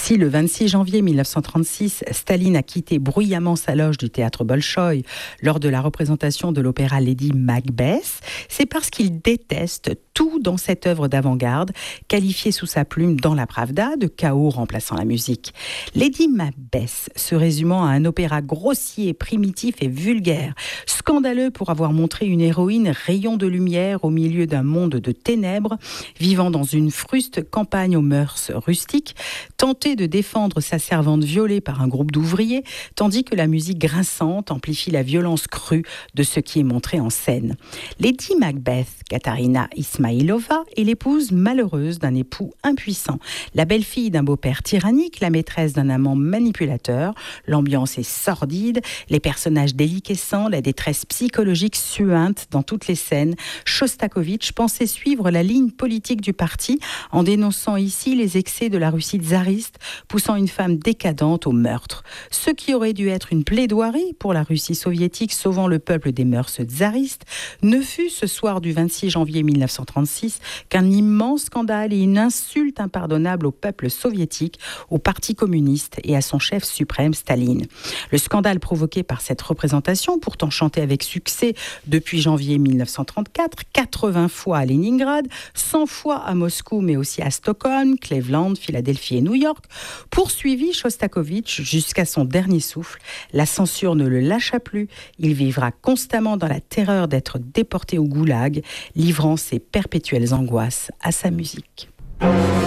Si le 26 janvier 1936, Staline a quitté bruyamment sa loge du théâtre Bolchoï lors de la représentation de l'opéra Lady Macbeth, c'est parce qu'il déteste tout dans cette œuvre d'avant-garde, qualifiée sous sa plume dans la Pravda de chaos remplaçant la musique. Lady Macbeth se résumant à un opéra grossier, primitif et vulgaire, scandaleux pour avoir montré une héroïne rayon de lumière au milieu d'un monde de ténèbres, vivant dans une fruste campagne aux mœurs rustiques, tenter de défendre sa servante violée par un groupe d'ouvriers, tandis que la musique grinçante amplifie la violence crue de ce qui est montré en scène. Lady Macbeth, Katarina Ismailova, est l'épouse malheureuse d'un époux impuissant, la belle-fille d'un beau-père tyrannique, la maîtresse d'un amant manipulateur. L'ambiance est sordide, les personnages déliquescents, la détresse psychologique suinte dans toutes les scènes. Shostakovich pensait suivre la ligne politique du parti en dénonçant ici les excès de la Russie tsariste, poussant une femme décadente au meurtre. Ce qui aurait dû être une plaidoirie pour la Russie soviétique sauvant le peuple des mœurs tsaristes ne fut ce soir du 26 janvier 1936 qu'un immense scandale et une insulte impardonnable au peuple soviétique, au parti communiste et à son chef suprême Staline. Le scandale provoqué par cette représentation, pourtant chantée avec succès depuis janvier 1934, 80 fois à Leningrad, 100 fois à Moscou mais aussi à Stockholm, Cleveland, Philadelphie et New York, poursuivit Shostakovich jusqu'à son dernier souffle. La censure ne le lâcha plus. Il vivra constamment dans la terreur d'être déporté au goulag, livrant ses perpétuelles angoisses à sa musique.